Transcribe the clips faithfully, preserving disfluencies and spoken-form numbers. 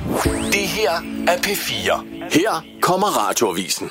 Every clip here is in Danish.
Det her er P fire. Her kommer Radioavisen.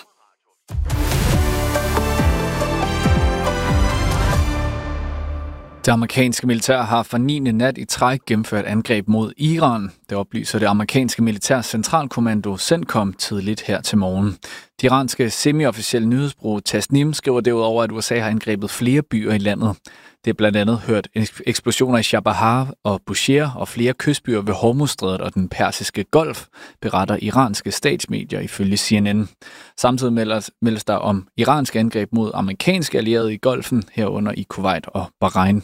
Det amerikanske militær har for niende nat i træk gennemført angreb mod Iran. Det oplyser det amerikanske militærs centralkommando CENTCOM tidligt her til morgen. Det iranske semi-officielle nyhedsbureau Tasnim skriver derudover, at U S A har angrebet flere byer i landet. Det er blandt andet hørt eksplosioner i Chabahar og Bushehr og flere kystbyer ved Hormuzstrædet og den persiske golf, beretter iranske statsmedier ifølge C N N. Samtidig meldes, meldes der om iranske angreb mod amerikanske allierede i golfen, herunder i Kuwait og Bahrain.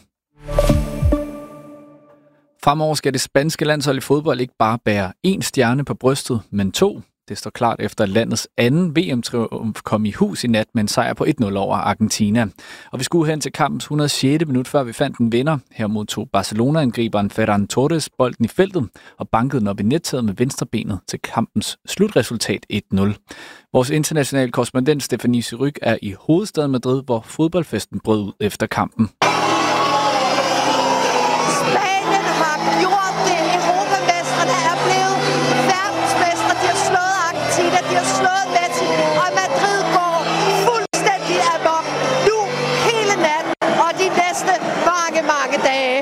Fremover skal det spanske landshold i fodbold ikke bare bære én stjerne på brystet, men to. Det står klart efter landets anden V M-triumf kom i hus i nat med en sejr på et nul over Argentina. Og vi skulle hen til kampens et hundrede og sjette minut, før vi fandt en vinder. Her modtog Barcelona-angriberen Ferran Torres bolden i feltet og bankede den op i nettaget med venstrebenet til kampens slutresultat et nul. Vores internationale korrespondent Stephanie Syryk er i hovedstaden Madrid, hvor fodboldfesten brød ud efter kampen. De har slået Messi, og Madrid går fuldstændig amok nu hele natten og de næste mange, mange dage.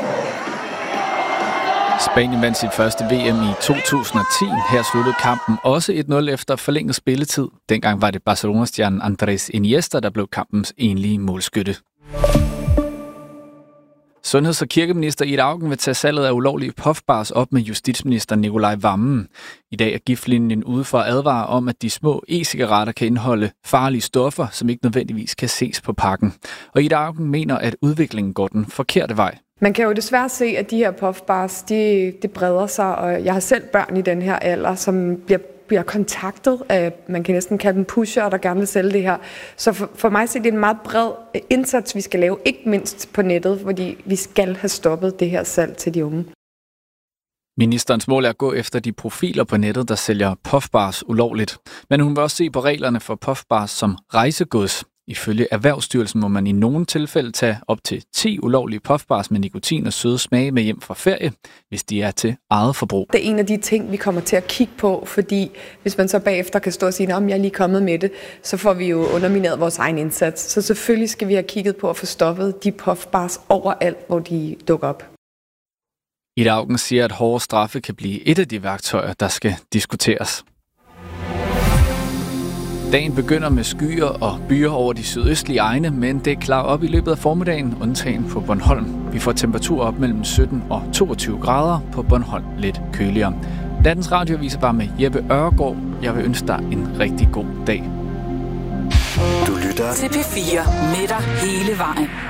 Spanien vandt sit første V M i to tusind og ti. Her sluttede kampen også et nul efter forlænget spilletid. Dengang var det Barcelona-stjernen Andrés Iniesta, der blev kampens enlige målskytte. Sundheds- og kirkeminister Ida Auken vil tage salget af ulovlige puffbars op med justitsminister Nicolai Wammen. I dag er giftlinjen ude for at advare om, at de små e-cigaretter kan indeholde farlige stoffer, som ikke nødvendigvis kan ses på pakken. Og Ida Auken mener, at udviklingen går den forkerte vej. Man kan jo desværre se, at de her puffbars, de, de breder sig, og jeg har selv børn i den her alder, som bliver bliver kontaktet af, man kan næsten kalde dem pusher, der gerne vil sælge det her. Så for, for mig så er det en meget bred indsats, vi skal lave, ikke mindst på nettet, fordi vi skal have stoppet det her salg til de unge. Ministerens mål er at gå efter de profiler på nettet, der sælger puffbars ulovligt. Men hun vil også se på reglerne for puffbars som rejsegods. Ifølge Erhvervsstyrelsen må man i nogle tilfælde tage op til ti ulovlige puffbars med nikotin og søde smage med hjem fra ferie, hvis de er til eget forbrug. Det er en af de ting, vi kommer til at kigge på, fordi hvis man så bagefter kan stå og sige, at jeg er lige kommet med det, så får vi jo undermineret vores egen indsats. Så selvfølgelig skal vi have kigget på at få stoppet de puffbars overalt, hvor de dukker op. Ida Auken siger, at hårde straffe kan blive et af de værktøjer, der skal diskuteres. Dagen begynder med skyer og byer over de sydøstlige egne, men det er klart op i løbet af formiddagen, undtagen på Bornholm. Vi får temperaturer op mellem sytten og toogtyve grader, på Bornholm lidt køligere. Nattens radioavis var med Jeppe Ørgaard. Jeg vil ønske dig en rigtig god dag. Du lytter til P fire med dig hele vejen.